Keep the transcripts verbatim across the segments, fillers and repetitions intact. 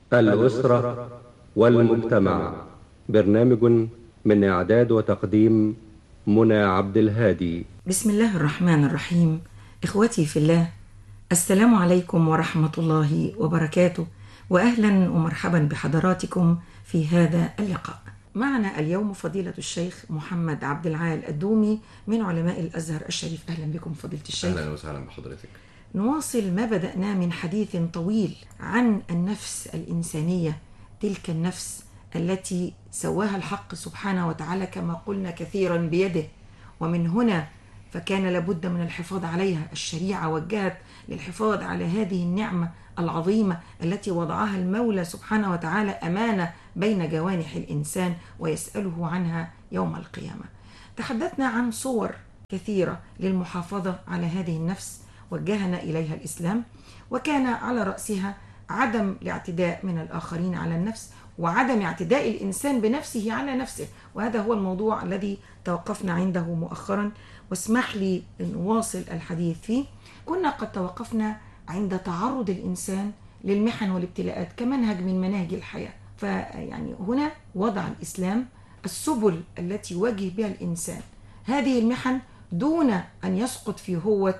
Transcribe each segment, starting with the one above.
الأسرة والمجتمع. برنامج من إعداد وتقديم منى عبد الهادي. بسم الله الرحمن الرحيم. إخوتي في الله، السلام عليكم ورحمة الله وبركاته، وأهلا ومرحبا بحضراتكم في هذا اللقاء. معنا اليوم فضيلة الشيخ محمد عبد العال الدومي من علماء الأزهر الشريف. أهلا بكم فضيلة الشيخ. أهلا وسهلا بحضرتك. نواصل ما بدأناه من حديث طويل عن النفس الإنسانية، تلك النفس التي سواها الحق سبحانه وتعالى كما قلنا كثيرا بيده، ومن هنا فكان لابد من الحفاظ عليها. الشريعة وجهت للحفاظ على هذه النعمة العظيمة التي وضعها المولى سبحانه وتعالى أمانة بين جوانح الإنسان ويسأله عنها يوم القيامة. تحدثنا عن صور كثيرة للمحافظة على هذه النفس وجهنا إليها الإسلام، وكان على رأسها عدم الاعتداء من الآخرين على النفس، وعدم اعتداء الإنسان بنفسه على نفسه، وهذا هو الموضوع الذي توقفنا عنده مؤخرا، واسمح لي أن نواصل الحديث فيه. كنا قد توقفنا عند تعرض الإنسان للمحن والابتلاءات كمنهج من مناهج الحياة، فيعني هنا وضع الإسلام السبل التي يواجه بها الإنسان هذه المحن دون أن يسقط في هوة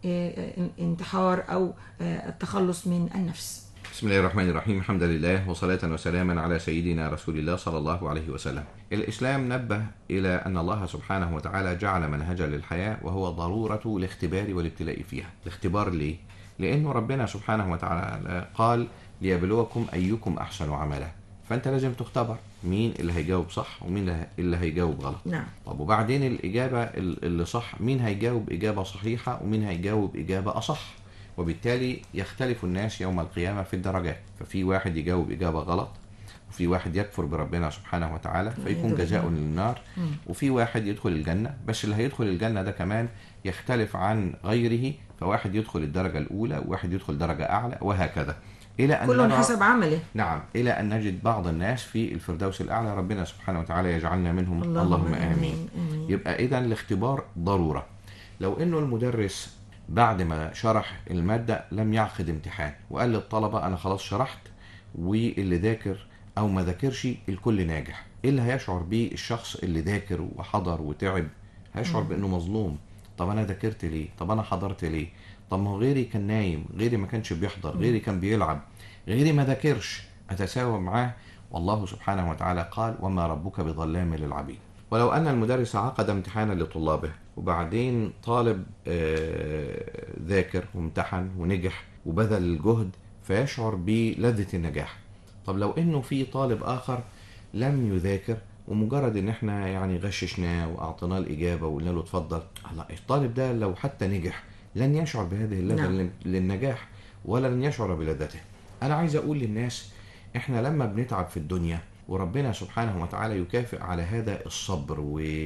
انتحار أو التخلص من النفس. بسم الله الرحمن الرحيم. الحمد لله وصلاة وسلاما على سيدنا رسول الله صلى الله عليه وسلم. الإسلام نبه إلى أن الله سبحانه وتعالى جعل منهجا للحياة، وهو ضرورة الاختبار والابتلاء فيها. الاختبار ليه؟ لأنه ربنا سبحانه وتعالى قال ليبلوكم أيكم أحسن عملا، فأنت لازم تختبر مين اللي هيجاوب صح ومين اللي هيجاوب غلط. نعم. طب وبعدين الإجابة اللي صح، مين هيجاوب إجابة صحيحة ومين هيجاوب إجابة أصح؟ وبالتالي يختلف الناس يوم القيامة في الدرجات، ففي واحد يجاوب إجابة غلط، وفي واحد يكفر بربنا سبحانه وتعالى فيكون جزاء للنار، وفي واحد يدخل الجنة. بس اللي هيدخل الجنة ده كمان يختلف عن غيره، فواحد يدخل الدرجة الأولى وواحد يدخل درجة أعلى وهكذا، إلى أن كل حسب عمله. نعم، إلى أن نجد بعض الناس في الفردوس الأعلى. ربنا سبحانه وتعالى يجعلنا منهم. اللهم, اللهم آمين. آمين. آمين. يبقى إذن الاختبار ضرورة. لو إنه المدرس بعد ما شرح المادة لم يعقد امتحان وقال للطلبة أنا خلاص شرحت، واللي ذاكر أو ما ذاكرش الكل ناجح، إيه اللي هيشعر بيه الشخص اللي ذاكر وحضر وتعب؟ هيشعر بأنه مظلوم. طب أنا ذاكرت ليه؟ طب أنا حضرت ليه؟ طب ما غيري كان نايم، غيري ما كانش بيحضر، غيري كان بيلعب، غيري ما ذاكرش، أتساوى معاه؟ والله سبحانه وتعالى قال وما ربك بظلام للعبيد. ولو أن المدرس عقد امتحانا لطلابه وبعدين طالب ذاكر وامتحن ونجح وبذل الجهد فيشعر بلذة النجاح، طب لو انه في طالب آخر لم يذاكر ومجرد ان احنا يعني غششناه واعطيناه الإجابة وقلنا له اتفضل، الطالب ده لو حتى نجح لن يشعر بهذه اللذة نعم. للنجاح ولا لن يشعر بلذته. أنا عايز أقول للناس احنا لما بنتعب في الدنيا وربنا سبحانه وتعالى يكافئ على هذا الصبر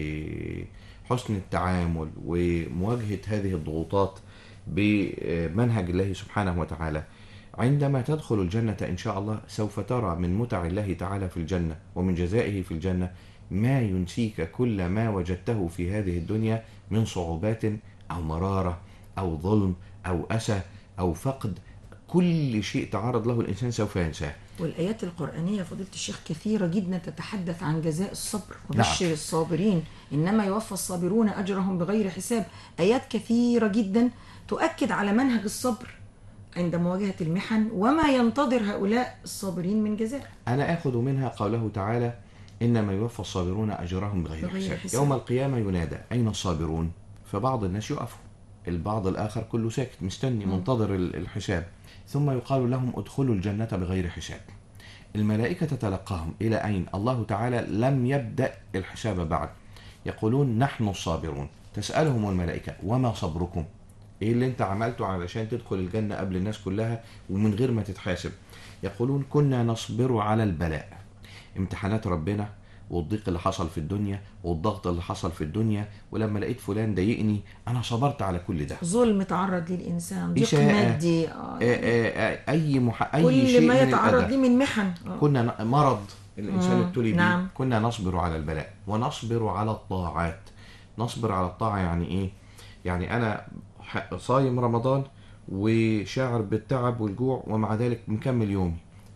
وحسن التعامل ومواجهة هذه الضغوطات بمنهج الله سبحانه وتعالى، عندما تدخل الجنة إن شاء الله سوف ترى من متع الله تعالى في الجنة ومن جزائه في الجنة ما ينسيك كل ما وجدته في هذه الدنيا من صعوبات أو مرارة أو ظلم أو أسى أو فقد. كل شيء تعرض له الإنسان سوف ينساه. والآيات القرآنية فضيلة الشيخ كثيرة جدا تتحدث عن جزاء الصبر وبشر نعم. الصابرين إنما يوفى الصابرون أجرهم بغير حساب. آيات كثيرة جدا تؤكد على منهج الصبر عند مواجهة المحن وما ينتظر هؤلاء الصابرين من جزاء. أنا أخذ منها قوله تعالى إنما يوفى الصابرون أجرهم بغير, بغير حساب. حساب. يوم القيامة ينادى أين الصابرون؟ فبعض الناس يقفوا، البعض الآخر كله ساكت مستني م. منتظر الحساب، ثم يقال لهم ادخلوا الجنة بغير حساب. الملائكة تتلقاهم إلى أين؟ الله تعالى لم يبدأ الحساب بعد، يقولون نحن الصابرون. تسألهم الملائكة وما صبركم؟ إيه اللي انت عملته علشان تدخل الجنة قبل الناس كلها ومن غير ما تتحاسب؟ يقولون كنا نصبر على البلاء، امتحانات ربنا والضيق اللي حصل في الدنيا والضغط اللي حصل في الدنيا، ولما لقيت فلان ضايقني أنا صبرت على كل ده. ظلم تعرض للإنسان، ضيق مادي، آه أي مح... أي كل شيء ما يتعرض ليه من محن، كنا مرض الإنسان ابتلي بيه نعم. كنا نصبر على البلاء ونصبر على الطاعات. نصبر على الطاعة يعني إيه؟ يعني أنا صايم رمضان وشاعر بالتعب والجوع ومع ذلك مكمل يومي،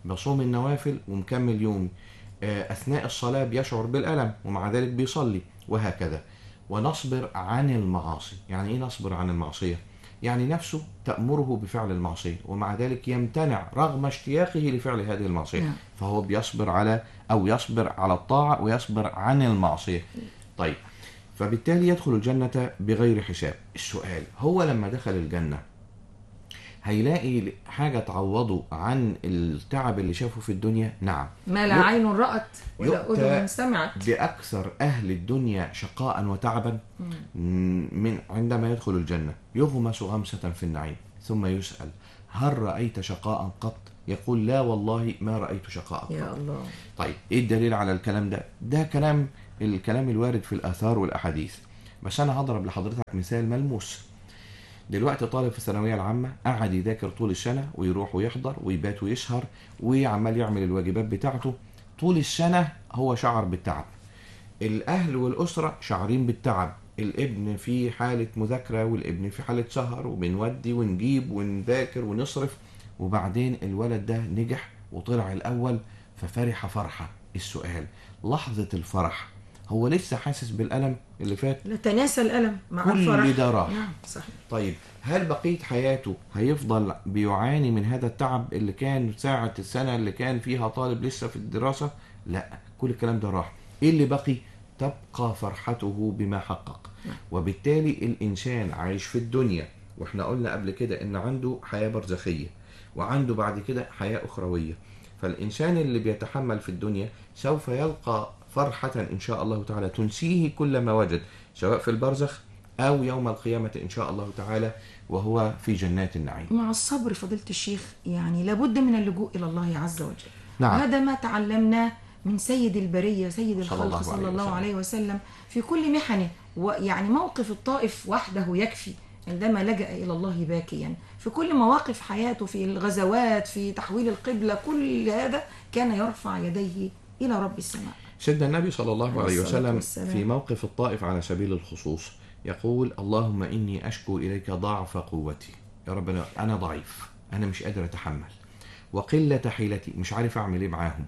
بصوم النوافل ومكمل يومي، أثناء الصلاة بيشعر بالألم ومع ذلك بيصلي، وهكذا. ونصبر عن المعاصي. يعني إيه نصبر عن المعصية؟ يعني نفسه تأمره بفعل المعصية ومع ذلك يمتنع رغم اشتياقه لفعل هذه المعصية، نعم. فهو بيصبر على أو يصبر على الطاعة ويصبر عن المعصية. طيب، فبالتالي يدخل الجنة بغير حساب. السؤال هو لما دخل الجنة هيلاقي حاجة تعوضه عن التعب اللي شافه في الدنيا؟ نعم. ما لا عين رأت ولا أذن سمعت. بأكثر أهل الدنيا شقاء وتعبا من عندما يدخل الجنة يغمس غمسة في النعيم ثم يسأل هل رأيت شقاء قط؟ يقول لا والله ما رأيت شقاء قط. يا الله. طيب إيه الدليل على الكلام ده؟ ده كلام الكلام الوارد في الآثار والأحاديث، بس أنا هضرب لحضرتك مثال ملموس. دلوقتي طالب في الثانوية العامة قاعد يذاكر طول السنة ويروح ويحضر ويبات ويسهر وعمال يعمل الواجبات بتاعته طول السنة، هو شعر بالتعب. الأهل والأسرة شعرين بالتعب، الابن في حالة مذاكرة والابن في حالة سهر وبنودي ونجيب ونذاكر ونصرف، وبعدين الولد ده نجح وطلع الأول ففرح فرحة. السؤال لحظة الفرح هو لسه حاسس بالألم اللي فات؟ لا، تناسى الألم مع كل الفرح. ده راح. نعم صحيح. طيب هل بقية حياته هيفضل بيعاني من هذا التعب اللي كان ساعة السنة اللي كان فيها طالب لسه في الدراسة؟ لا، كل الكلام ده راح. ايه اللي بقي؟ تبقى فرحته بما حقق. وبالتالي الإنسان عايش في الدنيا، واحنا قلنا قبل كده ان عنده حياة برزخية وعنده بعد كده حياة أخروية. فالإنسان اللي بيتحمل في الدنيا سوف يلقى فرحة إن شاء الله تعالى تنسيه كل ما وجد، سواء في البرزخ أو يوم القيامة إن شاء الله تعالى وهو في جنات النعيم. مع الصبر فضيلة الشيخ، يعني لابد من اللجوء إلى الله عز وجل. نعم. هذا ما تعلمناه من سيد البرية سيد الخلق صلى الله, الله عليه وسلم في كل محنه. ويعني موقف الطائف وحده يكفي عندما لجأ إلى الله باكيا. في كل مواقف حياته، في الغزوات، في تحويل القبلة، كل هذا كان يرفع يديه إلى رب السماء. سيدنا النبي صلى الله عليه وسلم في موقف الطائف على سبيل الخصوص يقول اللهم إني أشكو إليك ضعف قوتي. يا رب أنا ضعيف، أنا مش قادر أتحمل، وقلة حيلتي، مش عارف أعمل إيه معاهم،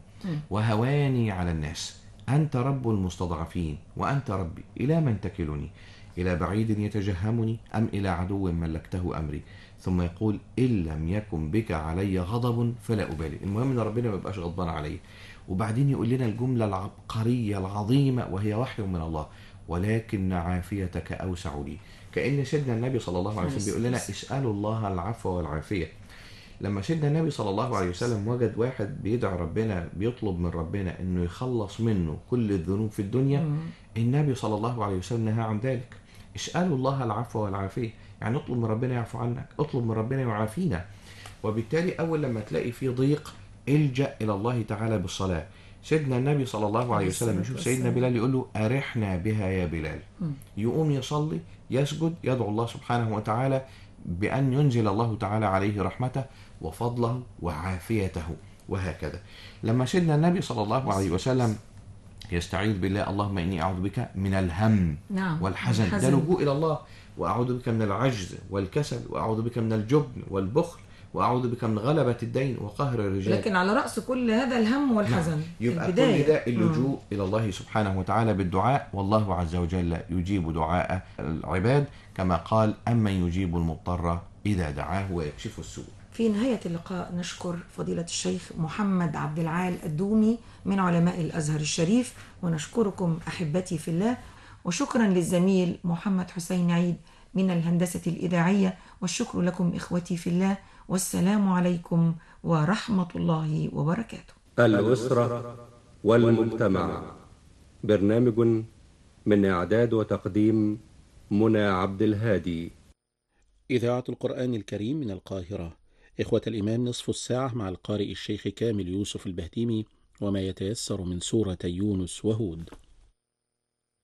وهواني على الناس، أنت رب المستضعفين وأنت ربي، إلى من تكلني؟ إلى بعيد يتجهمني أم إلى عدو ملكته أمري؟ ثم يقول إن لم يكن بك علي غضب فلا أبالي. المهم أن ربنا ما يبقاش غضبان عليه. وبعدين يقول لنا الجملة العبقرية العظيمة وهي وحي من الله، ولكن عافيتك أوسع لي. كأن سيدنا النبي صلى الله عليه وسلم بيقول لنا اسألوا الله العفو والعافية. لما سيدنا النبي صلى الله عليه وسلم وجد واحد بيدعي ربنا بيطلب من ربنا انه يخلص منه كل الذنوب في الدنيا، النبي صلى الله عليه وسلم نهى عن ذلك. اسألوا الله العفو والعافية، يعني اطلب من ربنا يعفو عنك، اطلب من ربنا يعافينا. وبالتالي أول لما تلاقي في ضيق الجأ إلى الله تعالى بالصلاة. سيدنا النبي صلى الله عليه وسلم يشوف سيدنا بلال يقول له أرحنا بها يا بلال، يقوم يصلي يسجد يدعو الله سبحانه وتعالى بأن ينزل الله تعالى عليه رحمته وفضله وعافيته، وهكذا. لما سيدنا النبي صلى الله عليه وسلم يستعيذ بالله اللهم إني أعوذ بك من الهم نعم. والحزن، ده لجوء إلى الله، وأعوذ بك من العجز والكسل، وأعوذ بك من الجبن والبخل، وأعوذ بك من غلبة الدين وقهر الرجال. لكن على رأس كل هذا الهم والحزن. نعم. يبقى كل ده اللجوء مم. إلى الله سبحانه وتعالى بالدعاء، والله عز وجل يجيب دعاء العباد كما قال أمن يجيب المضطر إذا دعاه ويكشف السوء. في نهاية اللقاء نشكر فضيلة الشيخ محمد عبد العال الدومي من علماء الأزهر الشريف، ونشكركم أحبتي في الله، وشكرا للزميل محمد حسين عيد من الهندسة الإذاعية، والشكر لكم إخوتي في الله، والسلام عليكم ورحمة الله وبركاته. الأسرة والمجتمع، برنامج من إعداد وتقديم منى عبد الهادي. إذاعة القرآن الكريم من القاهرة. إخوة الإيمان، نصف الساعة مع القارئ الشيخ كامل يوسف البهتيمي وما يتيسر من سورة يونس وهود.